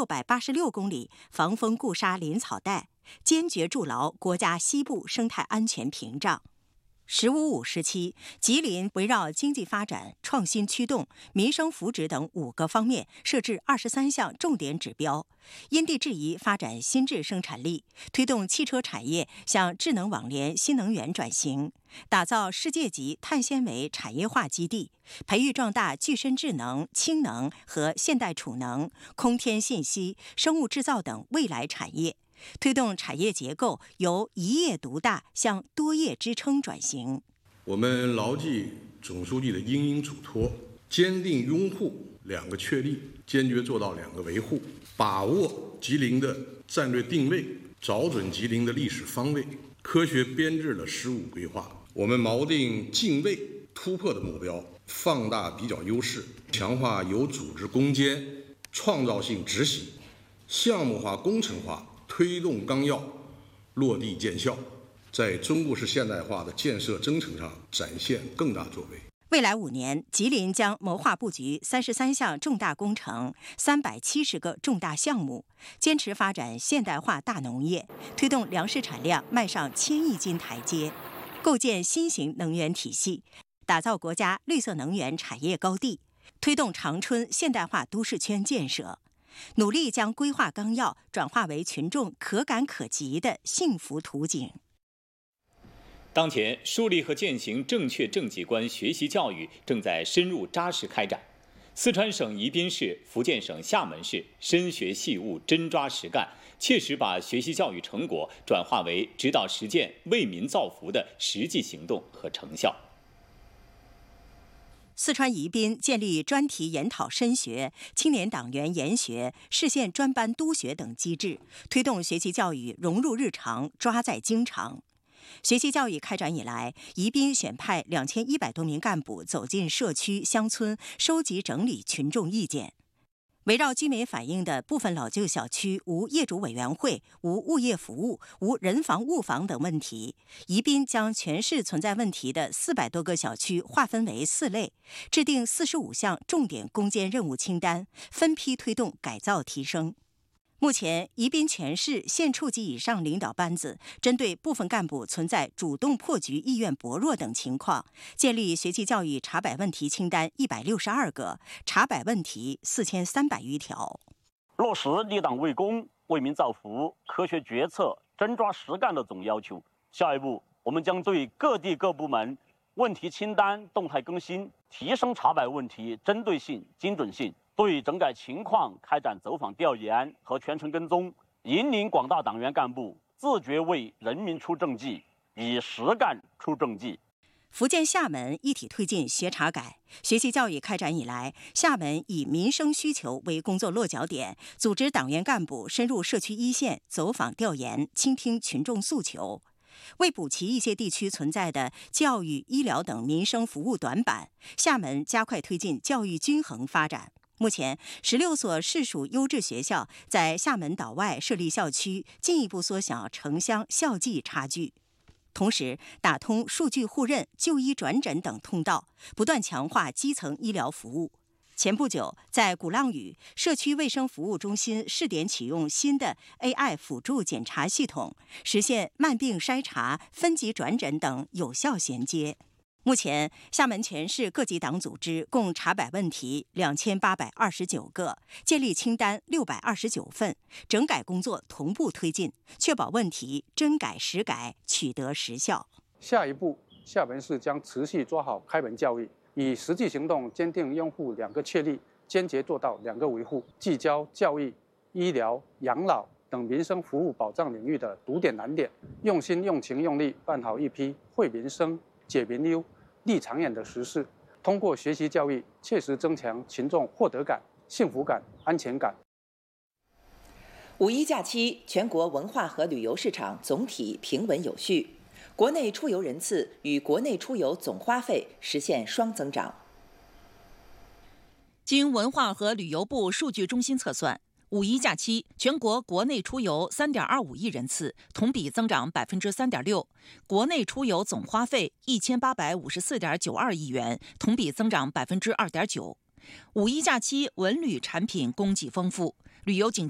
1686公里防风固沙林草带，坚决筑牢国家西部生态安全屏障。“15+5”时期，吉林围绕经济发展、创新驱动、民生福祉等5个方面设置23项重点指标，因地制宜发展新质生产力，推动汽车产业向智能网联新能源转型，打造世界级碳纤维产业化基地，培育壮大具身智能、氢能和现代储能、空天信息、生物制造等未来产业。推动产业结构由一业独大向多业支撑转型。 我们牢记总书记的殷殷嘱托，坚定拥护2个确立，坚决做到2个维护，把握吉林的战略定位，找准吉林的历史方位，科学编制了15规划。我们锚定敬畏突破的目标，放大比较优势，强化有组织攻坚、创造性执行、项目化工程化，推动纲要落地见效，在中国式现代化的建设征程上展现更大作为。 未来5年，吉林将谋划布局33项重大工程、370个重大项目，坚持发展现代化大农业，推动粮食产量迈上1000亿斤台阶，构建新型能源体系，打造国家绿色能源产业高地，推动长春现代化都市圈建设。努力将规划纲要转化为群众可感可及的幸福图景。 当前，树立和践行正确政绩观学习教育正在深入扎实开展。四川省宜宾市、福建省厦门市深学细悟、真抓实干，切实把学习教育成果转化为指导实践、为民造福的实际行动和成效。 四川宜宾建立专题研讨深学、青年党员研学、市县专班督学等机制，推动学习教育融入日常、抓在经常。学习教育开展以来，宜宾选派2100多名干部走进社区、乡村，收集整理群众意见。围绕居民反映的部分老旧小区无业主委员会、无物业服务、无人防物防等问题，宜宾将全市存在问题的400多个小区划分为4类，制定45项重点攻坚任务清单，分批推动改造提升。目前，宜宾全市县处级以上领导班子针对部分干部存在主动破局意愿薄弱等情况，建立学习教育查摆问题清单162个，查摆问题4300余条。 落实立党为公、为民造福、科学决策、真抓实干的总要求。下一步，我们将对各地各部门问题清单动态更新，提升查摆问题针对性、精准性。对整改情况开展走访调研和全程跟踪，引领广大党员干部自觉为人民出政绩，以实干出政绩。 福建厦门一体推进学查改。学习教育开展以来，厦门以民生需求为工作落脚点，组织党员干部深入社区一线走访调研，倾听群众诉求。为补齐一些地区存在的教育、医疗等民生服务短板，厦门加快推进教育均衡发展。目前，16所市属优质学校在厦门岛外设立校区，进一步缩小城乡校际差距。同时，打通数据互认、就医转诊等通道，不断强化基层医疗服务。前不久，在鼓浪屿社区卫生服务中心试点启用新的 AI 辅助检查系统，实现慢病筛查、分级转诊等有效衔接。目前，厦门全市各级党组织共查摆问题2829个，建立清单629份，整改工作同步推进，确保问题真改实改，取得实效。 下一步，厦门市将持续抓好开门教育，以实际行动坚定拥护2个确立，坚决做到2个维护，聚焦教育、医疗、养老等民生服务保障领域的堵点难点，用心、用情、用力办好一批惠民生、解民忧、立长远的实事，通过学习教育，切实增强群众获得感、幸福感、安全感。 五一假期，全国文化和旅游市场总体平稳有序，国内出游人次与国内出游总花费实现双增长。 经文化和旅游部数据中心测算，五一假期，全国国内出游3.25亿人次，同比增长3.6%；国内出游总花费1854.92亿元，同比增长2.9%。五一假期文旅产品供给丰富，旅游景